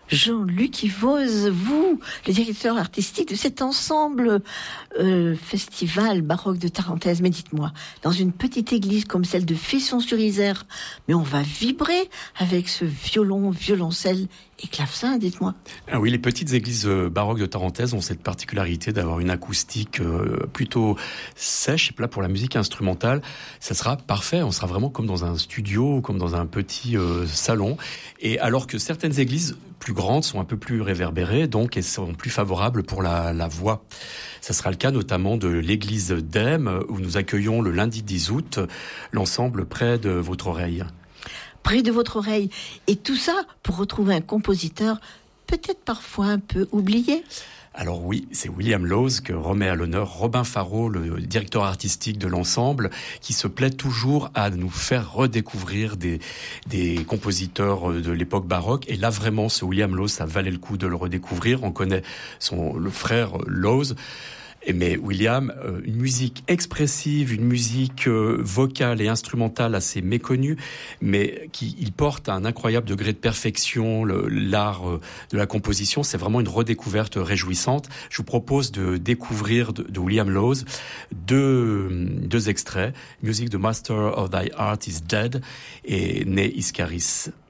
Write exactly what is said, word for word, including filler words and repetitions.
Jean-Luc Yvoz, vous, le directeur artistique de cet ensemble euh, festival baroque de Tarentaise. Mais dites-moi, dans une petite église comme celle de Fesson-sur-Isère, mais on va vibrer avec ce violon, violoncelle et clavecin, dites-moi. Ah oui, les petites églises baroques de Tarentaise ont cette particularité d'avoir une acoustique euh, plutôt sèche. Et là, pour la musique instrumentale, ça sera parfait. On sera vraiment comme dans un studio, comme dans un petit euh, salon. Et alors que certaines églises plus grandes sont un peu plus réverbérées, donc, et sont plus favorables pour la, la voix. Ça sera le cas notamment de l'église d'Aime, où nous accueillons le lundi dix août l'ensemble Près de votre oreille. Près de votre oreille. Et tout ça pour retrouver un compositeur peut-être parfois un peu oublié. Alors oui, c'est William Lowes que remet à l'honneur Robin Farraud, le directeur artistique de l'ensemble, qui se plaît toujours à nous faire redécouvrir des, des compositeurs de l'époque baroque. Et là, vraiment, ce William Lowes, ça valait le coup de le redécouvrir. On connaît son, le frère Lowes. Mais William, euh, une musique expressive, une musique euh, vocale et instrumentale assez méconnue, mais qui il porte un incroyable degré de perfection. Le, l'art euh, de la composition, c'est vraiment une redécouverte réjouissante. Je vous propose de découvrir de, de William Lowes deux, deux extraits. Musique de Master of Thy Art is Dead et Ne Iscaris.